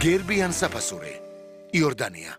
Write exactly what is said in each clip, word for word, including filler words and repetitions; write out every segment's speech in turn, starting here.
გერბი ან საფასური. იორდანია.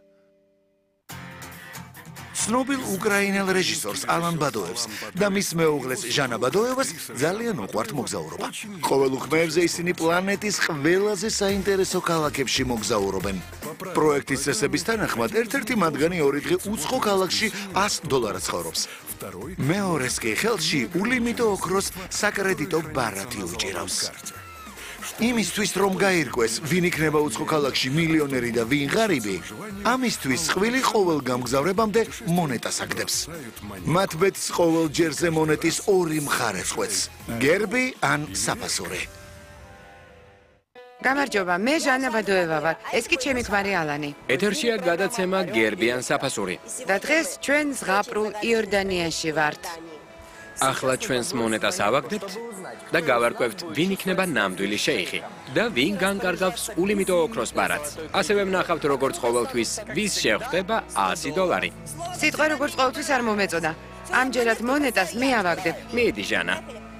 ცნობილ უკრაინელ რეჟისორს ალან ბადოევს და მის მეუღლეს ჟანა ბადოევას ძალიან უყვართ მოგზაურობა. ყოველ უხმეებზე ისინი პლანეტის ყველაზე საინტერესო ქალაქებში მოგზაურობენ. პროექტის წესების თანახმად ერთ-ერთი მათგანი ორი დღე უცხო ქალაქში ას დოლარად ცხოვრობს. მეორეს კი ხელში ულიმიტო ოქროს საკრედიტო ბარათი უჭირავს. იმისთვის რომ გაირკვეს, ვინ იქნება უცხო ქალაქში მილიონერი და ვინ ღარიბი, ამისთვის ხვილი ყოველ გამგზავრებამდე მონეტას აგდებს. მათ ბედს ყოველ ჯერზე მონეტის ორი მხარე წყვეტს, გერბი ან საფასური. გამარჯობა, მე ჟანა ბადოევა ვარ. ეს კი ჩემი ქმარი ალანი. ეთერშია გადაცემა გერბი ან საფასური. და დღეს ჩვენ ზღაპრულ იორდანიაში ვართ. ახლა ჩვენს მონეტას ავაგდებთ და გავარკვევთ, ვინ იქნება ნამდვილი შეიხი და ვინ განკარგავს ულიმიტო ოქროს ბარათს. ასევე ვნახავთ, როგორც ყოველთვის, ვის შეხვდება ასი დოლარი. სიტყვა როგორც ყოველთვის არ მომეწოდა. ამჯერად მონეტას მე ავაგდებ. მიდი, ჟანა.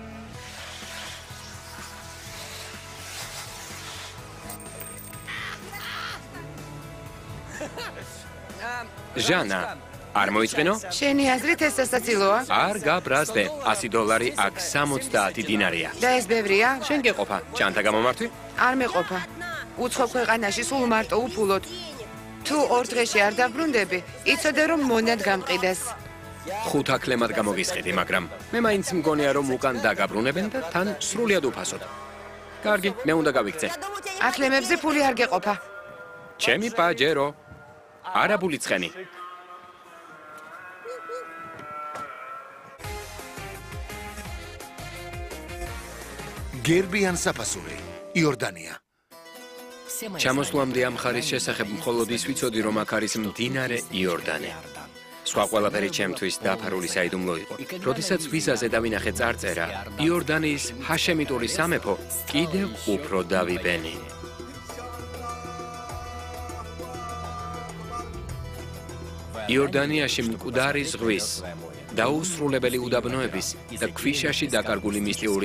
ჟანა, არ მოიწყინო? შენი აზრით ეს სასაცილოა? არ გაბრაზდე. ასი დოლარი აქ სამოცდაათი დინარია. და ეს ბევრია? შენ გეყოფა, ჩანთა გამომართვი? არ მეყოფა. უცხო ქვეყანაში სულ მარტო უფულოდ. თუ ორ დღეში არ დაბრუნდები, იცოდე რომ მონად გამყიდეს. ხუთ აკლემად გამოგისყიდი, მაგრამ მე მაინც მგონია რომ უკან დაგაბრუნებენ და თან სრულიად უფასოდ. კარგი, მე უნდა გავიქცე. აკლემებზე ფული არ გეყოფა. ჩემი პაჯერო. არაბული ცხენი. გერბი ან საფასური. იორდანია. ჩამოსვლამდე ამ ხარის შესახებ მხოლოდ ის ვიცოდი, რომ აქ არის მდინარე იორდანე. სხვა ყველაფერი ჩემთვის დაფარული საიდუმლო იყო. როდესაც ვიზაზე დავინახე წარწერა, იორდანიის ჰაშემიტური სამეფო კიდევ უფრო დავიბენი. იორდანიაში მკვდარი ზღვის, დაუსრულებელი უდაბნოების და ქვიშაში დაკარგული მისტიური